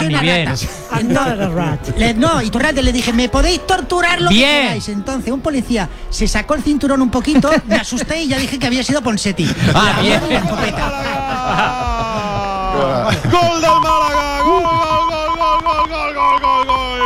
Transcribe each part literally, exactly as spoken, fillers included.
soy ni una bien. rata. Entonces, le, no, y Torralde le dije, me podéis torturar lo bien. que queráis. Entonces un policía se sacó el cinturón un poquito, me asusté y ya dije que había sido Ponseti. Ah, bien. La escopeta. Gol del Málaga. Gol, gol, gol, gol, gol, gol, gol, gol, gol.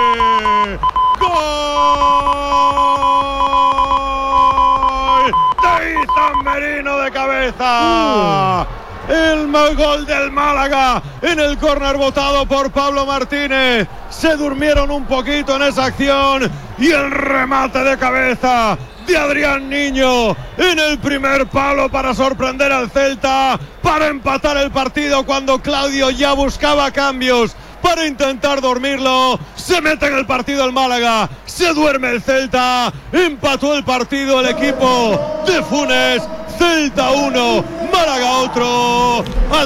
Gol de Izan Merino de cabeza. Uh. El gol del Málaga en el córner votado por Pablo Martínez. Se durmieron un poquito en esa acción y el remate de cabeza de Adrián Niño en el primer palo para sorprender al Celta, para empatar el partido cuando Claudio ya buscaba cambios para intentar dormirlo. Se mete en el partido el Málaga, se duerme el Celta, empató el partido el equipo de Funes. Celta uno, Málaga otro.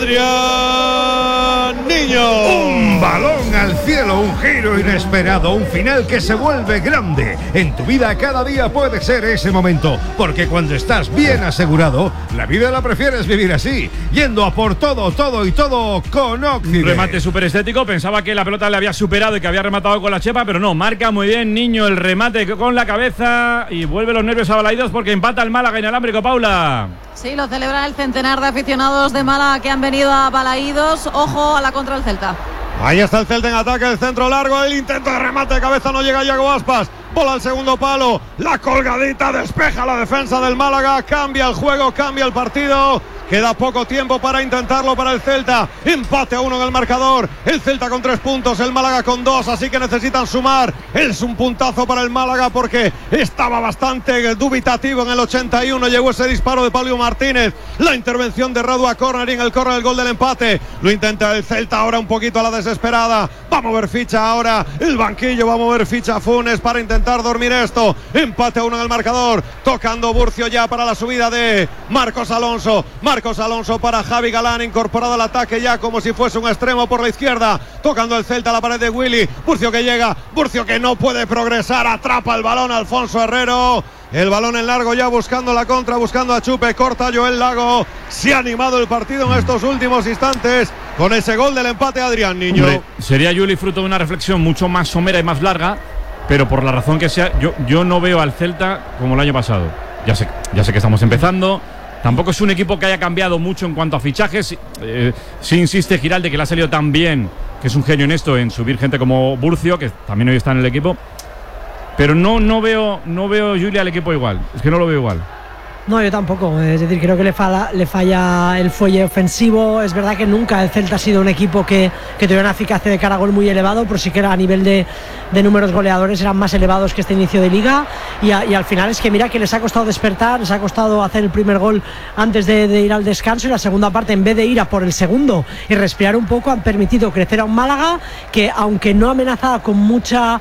Adrián Niño. Un balón al cielo, un giro inesperado, un final que se vuelve grande. En tu vida cada día puede ser ese momento, porque cuando estás bien asegurado, la vida la prefieres vivir así, yendo a por todo, todo y todo con Occident. Remate súper estético, pensaba que la pelota le había superado y que había rematado con la chepa, pero no, marca muy bien Niño el remate con la cabeza y vuelve los nervios a Balaidos porque empata el Málaga inalámbrico, Paula. Sí, lo celebra el centenar de aficionados de Málaga que han venido a Balaídos. Ojo a la contra del Celta. Ahí está el Celta en ataque, el centro largo, el intento de remate de cabeza, no llega Iago Aspas. Bola al segundo palo, la colgadita despeja la defensa del Málaga, cambia el juego, cambia el partido. Queda poco tiempo para intentarlo para el Celta. Empate a uno en el marcador. El Celta con tres puntos, el Málaga con dos, así que necesitan sumar. Es un puntazo para el Málaga porque estaba bastante dubitativo en el ochenta y uno. Llegó ese disparo de Pablo Martínez. La intervención de Radu a córner y en el córner el gol del empate. Lo intenta el Celta ahora un poquito a la desesperada. Va a mover ficha ahora el banquillo, va a mover ficha Funes para intentar dormir esto. Empate a uno en el marcador. Tocando Burcio ya para la subida de Marcos Alonso. Marcos Alonso para Javi Galán, incorporado al ataque ya como si fuese un extremo por la izquierda, tocando el Celta a la pared de Willy. Burcio que llega, Burcio que no puede progresar, atrapa el balón Alfonso Herrero. El balón en largo ya buscando la contra, buscando a Chupe, corta Joel Lago. Se ha animado el partido en estos últimos instantes con ese gol del empate Adrián Niño. Hombre, sería Juli fruto de una reflexión mucho más somera y más larga, pero por la razón que sea, yo, yo no veo al Celta como el año pasado. Ya sé, ya sé que estamos empezando. Tampoco es un equipo que haya cambiado mucho en cuanto a fichajes. Eh, sí insiste Giralde, que le ha salido tan bien, que es un genio en esto, en subir gente como Burcio, que también hoy está en el equipo. Pero no, no veo, no veo Julia al equipo igual. Es que no lo veo igual. No, yo tampoco. Es decir, creo que le falla, le falla el fuelle ofensivo. Es verdad que nunca el Celta ha sido un equipo que, que tuviera una eficacia de cara a gol muy elevado, pero sí que era a nivel de, de números goleadores eran más elevados que este inicio de liga. Y, a, y al final es que mira que les ha costado despertar, les ha costado hacer el primer gol antes de, de ir al descanso, y la segunda parte, en vez de ir a por el segundo y respirar un poco, han permitido crecer a un Málaga que, aunque no amenazaba con mucha...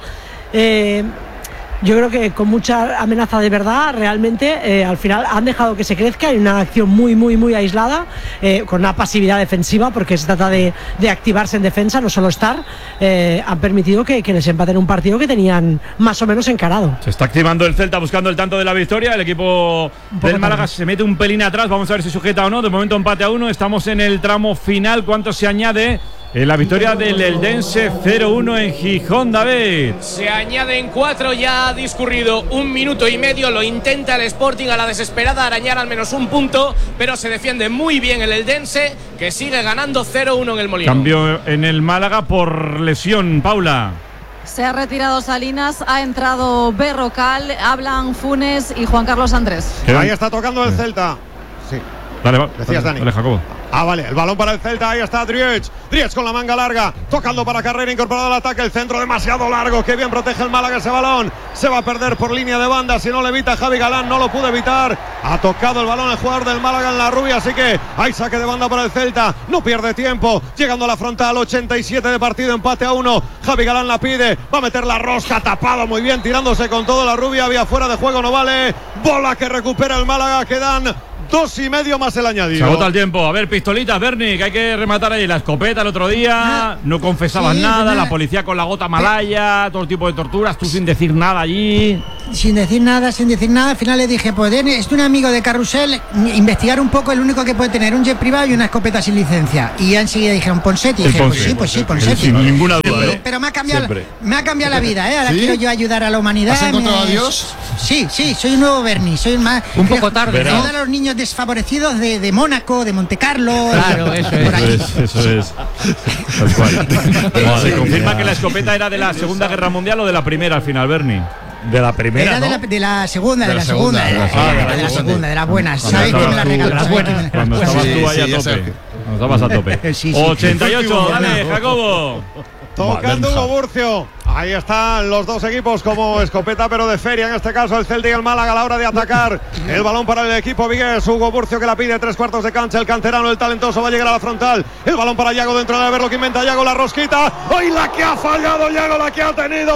Eh, Yo creo que con mucha amenaza de verdad, realmente eh, al final han dejado que se crezca. Hay una acción muy, muy, muy aislada, eh, con una pasividad defensiva, porque se trata de, de activarse en defensa, no solo estar. Eh, han permitido que, que les empaten un partido que tenían más o menos encarado. Se está activando el Celta buscando el tanto de la victoria. El equipo del Málaga se mete un pelín atrás. Vamos a ver si sujeta o no. De momento empate a uno. Estamos en el tramo final. ¿Cuánto se añade? En la victoria del Eldense cero uno en Gijón, David. Se añaden cuatro, ya ha discurrido un minuto y medio. Lo intenta el Sporting a la desesperada, arañar al menos un punto, pero se defiende muy bien el Eldense, que sigue ganando cero uno en el Molino. Cambio en el Málaga por lesión, Paula. Se ha retirado Salinas, ha entrado Berrocal, hablan Funes y Juan Carlos Andrés. Ahí está tocando el Celta. Sí. Dale, va. Decías, Dani. Dale, Jacobo. Ah, vale, el balón para el Celta, ahí está Driech. Driech con la manga larga, tocando para Carrera, incorporado al ataque, el centro demasiado largo, que bien protege el Málaga ese balón. Se va a perder por línea de banda, si no le evita Javi Galán, no lo pudo evitar. Ha tocado el balón el jugador del Málaga en la rubia, así que hay saque de banda para el Celta. No pierde tiempo, llegando a la frontal, ochenta y siete de partido, empate a uno. Javi Galán la pide, va a meter la rosca, tapado muy bien, tirándose con todo la rubia, había fuera de juego, no vale. Bola que recupera el Málaga, quedan dos y medio más el añadido. Se agota el tiempo. A ver, pistolitas, Berni, que hay que rematar ahí. La escopeta el otro día, no confesabas sí, nada, nada. La policía con la gota malaya, todo tipo de torturas, tú sin decir nada allí. sin decir nada, sin decir nada, al final le dije, pues es de un amigo de Carrusel, investigar un poco, el único que puede tener un jet privado y una escopeta sin licencia. Y ya enseguida dijeron, Ponseti. Y dije, pues sí, pues sí, Ponseti. Sin ninguna duda. Pero, ¿eh? pero me ha cambiado, Siempre. me ha cambiado la vida, ¿eh? Ahora ¿Sí? quiero yo ayudar a la humanidad. ¿Has encontrado me- a Dios? Sí, sí, soy un nuevo Bernie, soy un más. Un poco tarde, quiero ¿no? ayudar a los niños desfavorecidos de, de Mónaco, de Monte Carlo. Claro, eso es. por Eso ahí. es, eso es. Tal cual. Bueno, se confirma que la escopeta era de la Segunda Guerra Mundial o de la Primera al final, Bernie. De la primera, Era de, ¿no? la, de la segunda, de, De la la segunda, segunda, de la, de la de la segunda. segunda, de las buenas. Cuando Sabéis que me la estabas tú- regaló. de las sabéis que buenas. me- Cuando estabas Sí, tú ahí sí, a ya tope. sé. Cuando estabas a tope. Sí, sí. ochenta y ocho, dale, Jacobo. Tocando Hugo Burcio. Ahí están los dos equipos como escopeta, pero de feria. En este caso, el Celta y el Málaga a la hora de atacar. El balón para el equipo vigués. Hugo Burcio que la pide tres cuartos de cancha. El canterano, el talentoso, va a llegar a la frontal. El balón para Yago dentro de ver lo que inventa Yago. La rosquita. ¡Ay, la que ha fallado Yago! La que ha tenido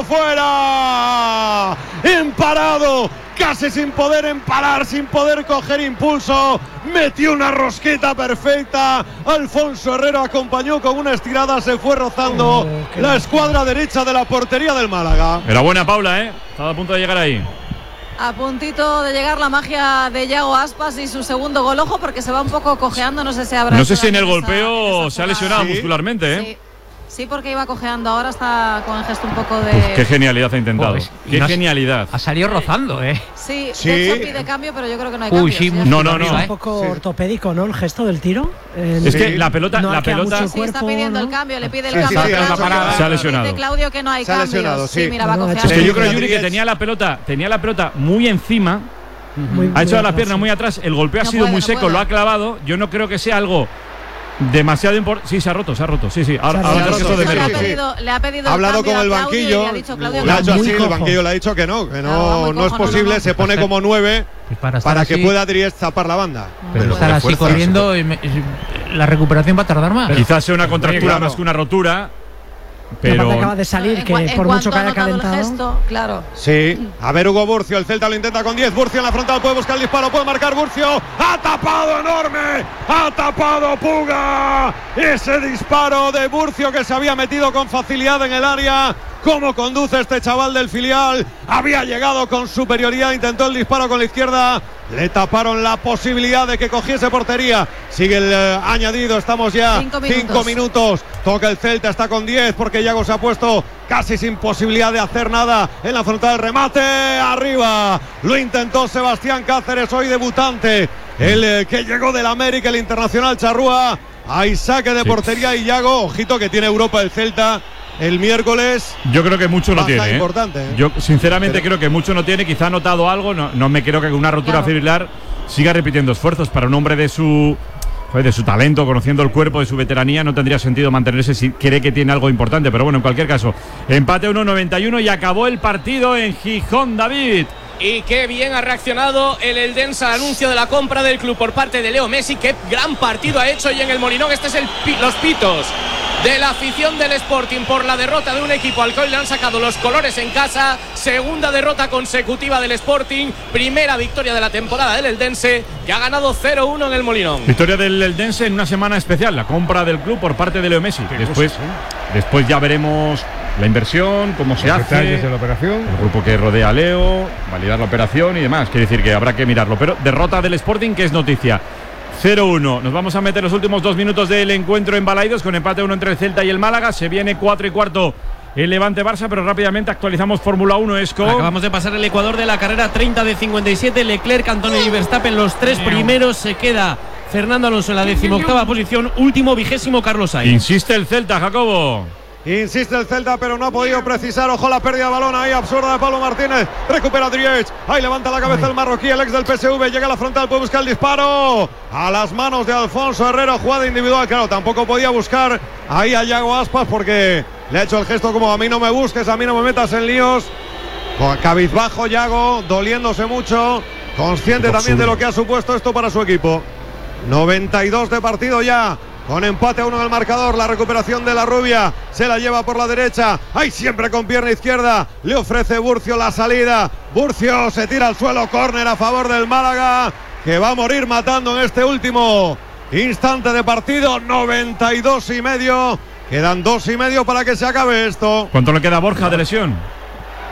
fuera. Imparado. Casi sin poder emparar, sin poder coger impulso. Metió una rosqueta perfecta. Alfonso Herrero acompañó con una estirada. Se fue rozando Oh, qué la escuadra derecha de la portería del Málaga. Era buena Paula, ¿eh? Estaba a punto de llegar ahí. A puntito de llegar la magia de Yago Aspas y su segundo gol. Ojo, porque se va un poco cojeando. No sé si habrá. No sé hecho si en el daño esa- golpeo esa se ha jugada. lesionado Sí. muscularmente, ¿eh? Sí. Sí, porque iba cojeando. Ahora está con el gesto un poco de. Uf, qué genialidad ha intentado. Pues, y qué no has- genialidad. Ha salido rozando, ¿eh? Sí, Sí. de hecho pide cambio, pero yo creo que no hay Uy, cambio. sí, ¿sí? No, no, no. arriba, Un ¿eh? poco Sí. ortopédico, ¿no? El gesto del tiro. En- Es que la pelota, no la arquea pelota. mucho Sí, está cuerpo, pidiendo ¿no? el cambio, le pide el Sí, cambio. sí, a sí, Claudio, la parada. Se ha lesionado. Dice Claudio que no hay Se ha cambios. lesionado, sí. mira, va No, no, ha hecho- Es que cojeando. yo creo, Sí. Yuri, que tenía la pelota, tenía la pelota muy encima, Muy- ha hecho muy la atrás, pierna sí. muy atrás, el golpeo ha No sido puede, muy no seco, puede. lo ha clavado. Yo no creo que sea algo demasiado importante. Sí, se ha roto, se ha roto. Sí, sí. Ahora, Se ha ahora roto, el gesto de sí, le, ha sí, mérito. sí. pedido, le ha pedido Ha hablado el cambio con el a Claudio banquillo. y le ha dicho Claudio Le ha que hecho no. así, muy el cojo. banquillo le ha dicho que no, que Claro, va no, muy no es cojo, no, posible. no. Se pone Estar- como nueve Pues para estar para así, que pueda Dries tapar la banda. Pero Pero estar de así fuerza, corriendo, y me- y la recuperación va a tardar más. Quizás sea una contractura claro. más que una rotura, La pero parte acaba de salir, En que cua- en por mucho cuanto que ha haya notado el calentado. gesto, claro. Sí, a ver Hugo Burcio, el Celta lo intenta con diez, Burcio en la frontal, puede buscar el disparo, puede marcar Burcio, ha tapado enorme, ha tapado Puga, ese disparo de Burcio que se había metido con facilidad en el área. Cómo conduce este chaval del filial, había llegado con superioridad, intentó el disparo con la izquierda, le taparon la posibilidad de que cogiese portería. Sigue el eh, añadido, estamos ya Cinco minutos. cinco minutos, toca el Celta, está con diez porque Yago se ha puesto casi sin posibilidad de hacer nada en la frontal del remate, arriba, lo intentó Sebastián Cáceres, hoy debutante, el eh, que llegó del América, el internacional Charrúa. Hay saque de Sí. portería y Yago, ojito que tiene Europa el Celta el miércoles. yo creo que mucho no Baja tiene. ¿eh? importante, ¿eh? Yo sinceramente Pero- creo que mucho no tiene. Quizá ha notado algo. No, no me creo que con una rotura Claro. fibrilar siga repitiendo esfuerzos. Para un hombre de su joder, de su talento, conociendo el cuerpo, de su veteranía, no tendría sentido mantenerse si cree que tiene algo importante. Pero bueno, en cualquier caso, empate uno noventa y uno y acabó el partido en Gijón, David. Y qué bien ha reaccionado el Eldense al anuncio de la compra del club por parte de Leo Messi. Qué gran partido ha hecho hoy en el Molinón. Este es el pi- los pitos de la afición del Sporting por la derrota de un equipo al que le han sacado los colores en casa. Segunda derrota consecutiva del Sporting. Primera victoria de la temporada del Eldense, que ha ganado cero uno en el Molinón. Victoria del Eldense en una semana especial, la compra del club por parte de Leo Messi. Después, después ya veremos la inversión, cómo se Los hace, detalles de la operación. el grupo que rodea a Leo, validar la operación y demás. Quiere decir que habrá que mirarlo. Pero derrota del Sporting, que es noticia. cero uno. Nos vamos a meter los últimos dos minutos del encuentro en Balaidos con empate uno entre el Celta y el Málaga. Se viene cuatro y cuarto el Levante Barça, pero rápidamente actualizamos Fórmula uno. Esco. Acabamos de pasar el Ecuador de la carrera treinta de cincuenta y siete. Leclerc, Antonio y Verstappen, los tres primeros. Se queda Fernando Alonso en la decimoctava posición. Último, vigésimo, Carlos Sainz. Insiste el Celta, Jacobo. Insiste el Celta, pero no ha podido precisar. Ojo la pérdida de balón ahí, absurda de Pablo Martínez. Recupera Driech. Ahí levanta la cabeza el marroquí, el ex del P S V. Llega a la frontal, puede buscar el disparo. A las manos de Alfonso Herrero, jugada individual. Claro, tampoco podía buscar ahí a Yago Aspas porque le ha hecho el gesto como a mí no me busques, a mí no me metas en líos. Con cabizbajo Yago, doliéndose mucho. Consciente también de lo que ha supuesto esto para su equipo. noventa y dos de partido ya. Con empate a uno en el marcador, la recuperación de la rubia, se la lleva por la derecha, ahí siempre con pierna izquierda, le ofrece Burcio la salida, Burcio se tira al suelo, córner a favor del Málaga, que va a morir matando en este último instante de partido, noventa y dos y medio, quedan dos y medio para que se acabe esto. ¿Cuánto le queda a Borja de lesión?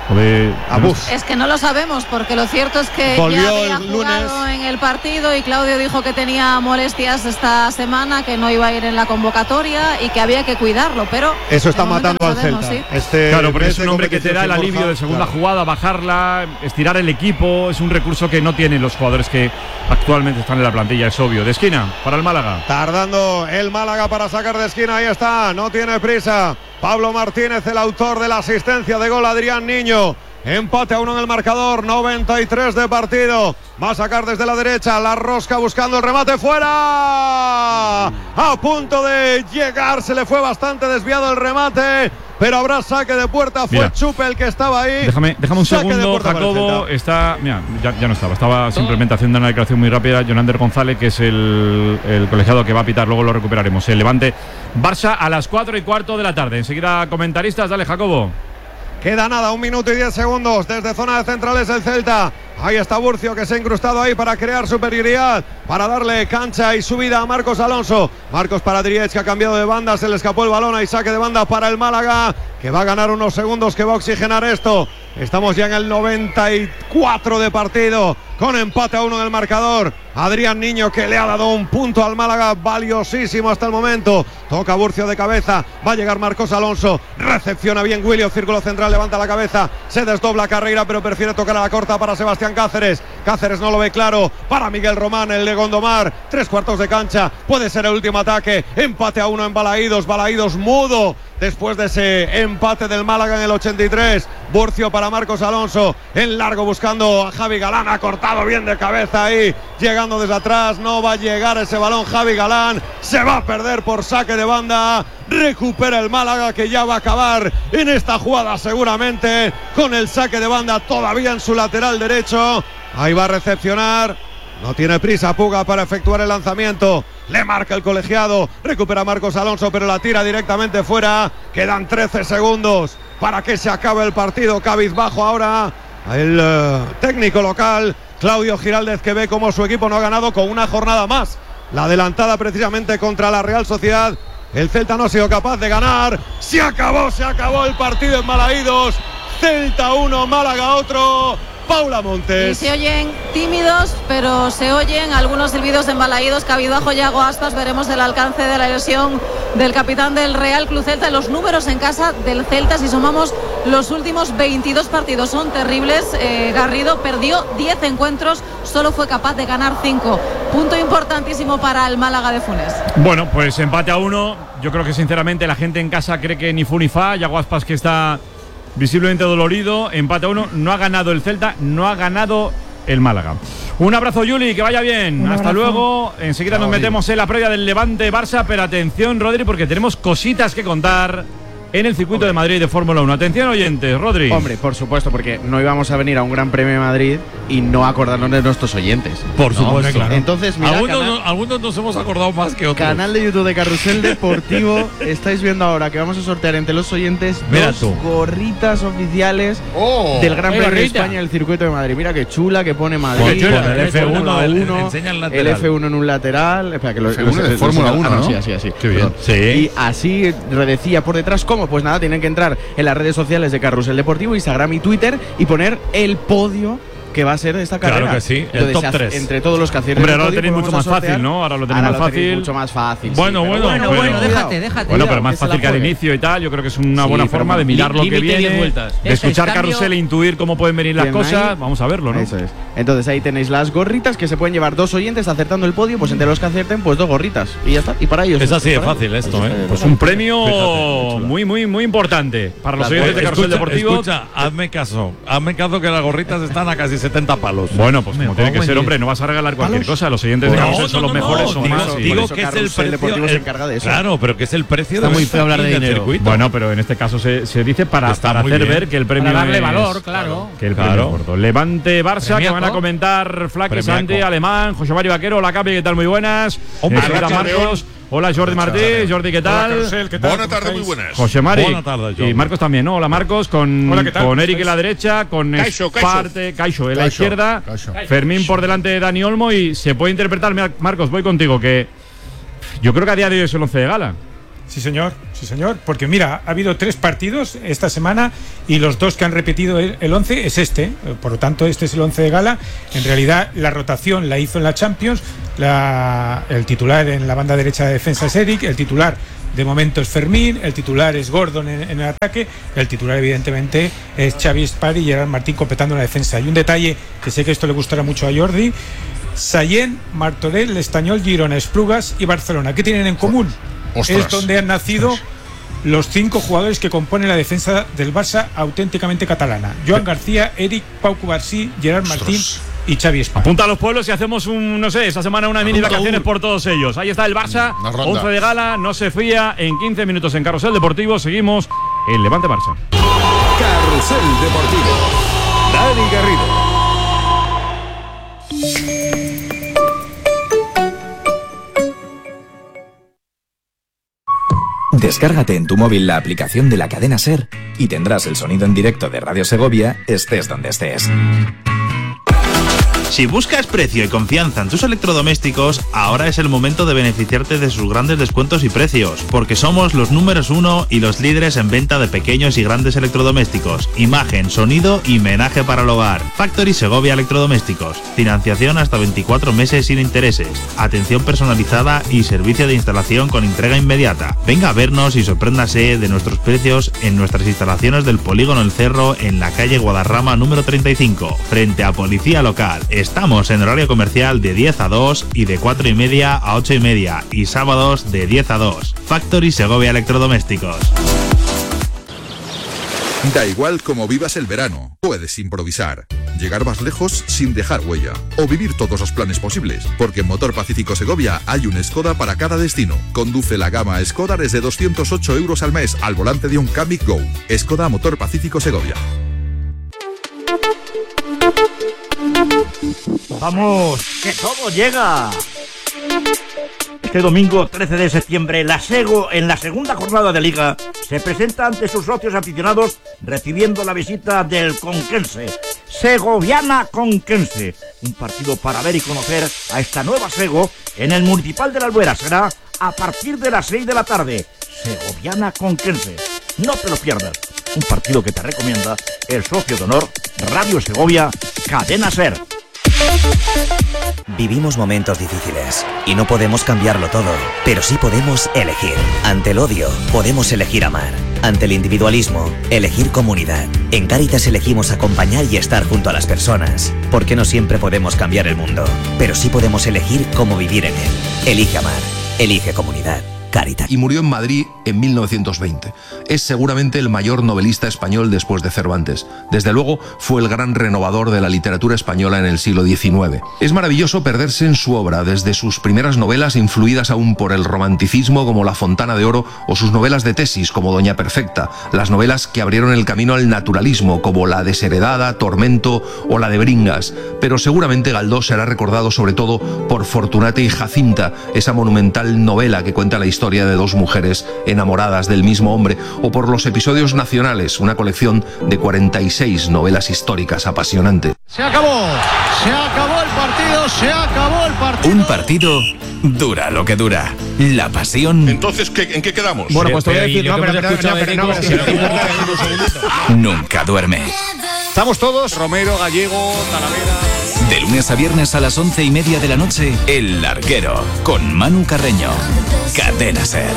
De, Abus. Es que no lo sabemos, porque lo cierto es que Volvió ya había el jugado lunes. en el partido y Claudio dijo que tenía molestias esta semana, que no iba a ir en la convocatoria y que había que cuidarlo, pero Eso está de momento matando no al sabemos, Celta. sí. Este Claro, porque mes es un de hombre que te da el competición, alivio de Borja, segunda claro. jugada, bajarla, estirar el equipo. Es un recurso que no tienen los jugadores que actualmente están en la plantilla, es obvio. De esquina, para el Málaga. Tardando el Málaga para sacar de esquina, ahí está, no tiene prisa. Pablo Martínez, el autor de la asistencia de gol, Adrián Niño. Empate a uno en el marcador, noventa y tres de partido. Va a sacar desde la derecha, la rosca buscando el remate, fuera. A punto de llegar, se le fue bastante desviado el remate, pero habrá saque de puerta. Fue Mira. Chupe el que estaba ahí. Déjame, déjame un Saque de segundo, puerta para el Jacobo. Celta. Está, mira, ya, ya no estaba. Estaba simplemente haciendo una declaración muy rápida. Jonander González, que es el, el colegiado que va a pitar, luego lo recuperaremos. El Levante Barça a las cuatro y cuarto de la tarde. Enseguida comentaristas, dale, Jacobo. Queda nada, un minuto y diez segundos desde zona de centrales el Celta. Ahí está Burcio, que se ha incrustado ahí para crear superioridad, para darle cancha y subida a Marcos Alonso. Marcos para Driech, que ha cambiado de banda, se le escapó el balón, ahí saque de banda para el Málaga, que va a ganar unos segundos, que va a oxigenar esto. Estamos ya en el noventa y cuatro de partido, con empate a uno en el marcador. Adrián Niño, que le ha dado un punto al Málaga valiosísimo hasta el momento. Toca Burcio de cabeza, va a llegar Marcos Alonso, recepciona bien William, círculo central, levanta la cabeza, se desdobla Carreira, pero prefiere tocar a la corta para Sebastián Cáceres. Cáceres no lo ve claro, para Miguel Román, el de Gondomar. Tres cuartos de cancha, puede ser el último ataque. Empate a uno en Balaídos, Balaídos mudo después de ese empate del Málaga en el ochenta y tres. Burcio para Marcos Alonso, en largo buscando a Javi Galán, ha cortado bien de cabeza ahí, llegando desde atrás, no va a llegar ese balón Javi Galán, se va a perder por saque de banda. Recupera el Málaga, que ya va a acabar en esta jugada seguramente con el saque de banda todavía en su lateral derecho. Ahí va a recepcionar, no tiene prisa Puga para efectuar el lanzamiento, le marca el colegiado, recupera Marcos Alonso, pero la tira directamente fuera. Quedan trece segundos para que se acabe el partido. Cabizbajo ahora el uh, técnico local Claudio Giraldez, que ve como su equipo no ha ganado con una jornada más, la adelantada precisamente contra la Real Sociedad. El Celta no ha sido capaz de ganar. Se acabó, se acabó el partido en Balaídos. Celta uno, Málaga otro. Paula Montes. Y se oyen tímidos, pero se oyen algunos silbidos embalaídos. Cabizbajo, Yago Aspas. Veremos el alcance de la lesión del capitán del Real Club Celta. Los números en casa del Celta, si sumamos los últimos veintidós partidos, son terribles. eh, Garrido perdió diez encuentros, solo fue capaz de ganar cinco. Punto importantísimo para el Málaga de Funes. Bueno, pues empate a uno. Yo creo que sinceramente la gente en casa cree que ni fu ni fa. Yago Aspas, que está visiblemente dolorido. Empate a uno. No ha ganado el Celta, no ha ganado el Málaga. Un abrazo, Juli, que vaya bien. Un Hasta abrazo. luego. Enseguida Chao, nos metemos en la previa del Levante Barça, pero atención, Rodri, porque tenemos cositas que contar en el circuito de Madrid de Fórmula uno. Atención, oyentes, Rodri. Hombre, por supuesto, porque no íbamos a venir a un Gran Premio de Madrid y no acordarnos de nuestros oyentes. Por ¿no? supuesto. Claro. Entonces, mira, algunos, canal, no- algunos nos hemos acordado más que otros. canal de YouTube de Carrusel Deportivo. Estáis viendo ahora que vamos a sortear entre los oyentes Mira dos tú. gorritas oficiales Oh, del Gran qué Premio de gorrita. España, el circuito de Madrid. Mira qué chula que pone Madrid. Qué chula, con el F uno, Fórmula el- uno, enseña el lateral. el F uno en un lateral. Espera, que lo, F uno lo- de lo- Fórmula lo- uno, ah, ¿no? Sí, así, así. Qué bien. Perdón. Sí. Y así redecía por detrás. ¿Cómo? Pues nada, tienen que entrar en las redes sociales de Carrusel Deportivo, Instagram y Twitter, y poner el podio que va a ser de esta Claro carrera. que sí, el Entonces, top se hace- tres. Entre todos los que acierten Hombre, el ahora lo podio, tenéis pues mucho vamos más a sortear. fácil, ¿no? Ahora lo tenéis Ahora más lo tenéis fácil. mucho más fácil. Bueno, sí, pero bueno, Bueno, pero- bueno, déjate, déjate. Bueno, Cuidado, pero más que se la fácil que al juegue. inicio y tal. Yo creo que es una Sí, buena pero forma de bueno, mirar lo que límite diez viene, vueltas. de Eso es, escuchar cambio- Carrusel e intuir cómo pueden venir las Bien, cosas. ahí. Vamos a verlo, ¿no? Eso es. Entonces ahí tenéis las gorritas que se pueden llevar dos oyentes acertando el podio, pues entre los que acierten, pues dos gorritas. Y ya está. Y para ellos. Es así de para fácil ellos. esto, ¿eh? Pues un premio Fíjate, muy, muy, muy importante para los Las oyentes de Carrusel escucha, Deportivo. escucha, hazme caso. Hazme caso que las gorritas están a casi setenta palos. Bueno, pues como Me tiene que cago en ser, diez. hombre, no vas a regalar cualquier ¿Palos? cosa. Los oyentes de No, Carrusel no, son no, los no, mejores, son digo, más. y- digo Por eso que es el Carrusel precio. Deportivo se el- encarga de eso. Claro, pero que es el precio Está de muy los feo hablar de del dinero. circuito. Bueno, pero en este caso se, se dice para, Está para muy hacer bien. ver que el premio Para darle es- valor, claro. Que el Claro. premio es gordo. Levante Barça, que Premiaco. van a comentar Flaque Premiaco. Santi, Alemán, José Mario Vaquero. Hola, Capi, ¿qué tal? Muy buenas. Hombre, Enseguida Arracha Marcos. Hola, Jordi Martí. Jordi, ¿qué tal? Buenas tardes, muy buenas. José Mari. Buena tarde, Jordi. Y Marcos también, ¿no? Hola, Marcos, con, Hola, ¿qué tal? con Eric ¿Cómo en la derecha, con Caixo, Caixo. Sparte, Caixo en la Caixo, izquierda, Caixo. Fermín por delante de Dani Olmo, y se puede interpretar, mira, Marcos, voy contigo, que yo creo que a día de hoy es el once de gala. Sí, señor, sí, señor, porque mira, ha habido tres partidos esta semana y los dos que han repetido el, el once es este, por lo tanto este es el once de gala. En realidad la rotación la hizo en la Champions, la, el titular en la banda derecha de defensa es Eric, el titular de momento es Fermín, el titular es Gordon en, en el ataque, el titular evidentemente es Xavi Espar y Gerard Martín completando la defensa. Y un detalle que sé que esto le gustará mucho a Jordi: Sallent, Martorell, L'Estañol, Girona, Esplugas y Barcelona. ¿Qué tienen en común? Ostras. Es donde han nacido Ostras. los cinco jugadores que componen la defensa del Barça auténticamente catalana: Joan García, Eric, Pau Cubarsí, Gerard Martín Ostras. y Xavi Espar. Apunta a los pueblos y hacemos un, no sé, esta semana unas mini vacaciones por todos ellos. Ahí está el Barça, once de gala, no se fía. En quince minutos en Carrusel Deportivo seguimos el Levante Barça. Carrusel Deportivo, Dani Garrido. Descárgate en tu móvil la aplicación de la cadena SER y tendrás el sonido en directo de Radio Segovia, estés donde estés. Si buscas precio y confianza en tus electrodomésticos, ahora es el momento de beneficiarte de sus grandes descuentos y precios, porque somos los números uno y los líderes en venta de pequeños y grandes electrodomésticos, imagen, sonido y menaje para el hogar. Factory Segovia Electrodomésticos, financiación hasta veinticuatro meses sin intereses, atención personalizada y servicio de instalación con entrega inmediata. Venga a vernos y sorpréndase de nuestros precios en nuestras instalaciones del Polígono El Cerro, en la calle Guadarrama número treinta y cinco, frente a Policía Local. Estamos en horario comercial de diez a dos y de cuatro y media a ocho y media y sábados de diez a dos. Factory Segovia Electrodomésticos. Da igual cómo vivas el verano, puedes improvisar, llegar más lejos sin dejar huella o vivir todos los planes posibles, porque en Motor Pacífico Segovia hay un Skoda para cada destino. Conduce la gama Skoda desde doscientos ocho euros al mes al volante de un Kamiq Go. Skoda Motor Pacífico Segovia. ¡Vamos, que todo llega! Este domingo trece de septiembre, la Sego, en la segunda jornada de Liga, se presenta ante sus socios aficionados recibiendo la visita del Conquense. Segoviana Conquense. Un partido para ver y conocer a esta nueva Sego en el Municipal de la Albuera. Será a partir de las seis de la tarde. Segoviana Conquense. No te lo pierdas. Un partido que te recomienda el socio de honor Radio Segovia, Cadena SER. Vivimos momentos difíciles y no podemos cambiarlo todo, pero sí podemos elegir. Ante el odio, podemos elegir amar. Ante el individualismo, elegir comunidad. En Cáritas elegimos acompañar y estar junto a las personas, porque no siempre podemos cambiar el mundo, pero sí podemos elegir cómo vivir en él. Elige amar, elige comunidad. Cáritas. Y murió en Madrid en mil novecientos veinte. Es seguramente el mayor novelista español después de Cervantes. Desde luego fue el gran renovador de la literatura española en el siglo diecinueve. Es maravilloso perderse en su obra, desde sus primeras novelas influidas aún por el romanticismo como La Fontana de Oro, o sus novelas de tesis como Doña Perfecta, las novelas que abrieron el camino al naturalismo como La Desheredada, Tormento o la de Bringas. Pero seguramente Galdós será recordado sobre todo por Fortunata y Jacinta, esa monumental novela que cuenta la historia historia de dos mujeres enamoradas del mismo hombre, o por Los Episodios Nacionales, una colección de cuarenta y seis novelas históricas apasionantes. Se acabó, se acabó el partido, se acabó el partido. Un partido dura lo que dura. La pasión. Entonces, ¿qué, ¿en qué quedamos? Bueno, pues te voy a decir, no, pero, pero, pero, pero, pero, pero nunca duerme. Estamos todos, Romero, Gallego, Talavera. De lunes a viernes a las once y media de la noche, El Larguero, con Manu Carreño. Cadena SER.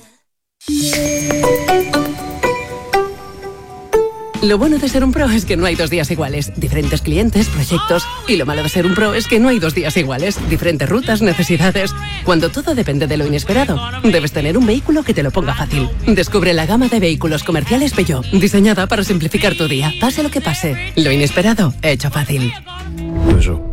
Lo bueno de ser un pro es que no hay dos días iguales. Diferentes clientes, proyectos. Y lo malo de ser un pro es que no hay dos días iguales. Diferentes rutas, necesidades. Cuando todo depende de lo inesperado, debes tener un vehículo que te lo ponga fácil. Descubre la gama de vehículos comerciales Peugeot, diseñada para simplificar tu día. Pase lo que pase, lo inesperado, hecho fácil. Eso.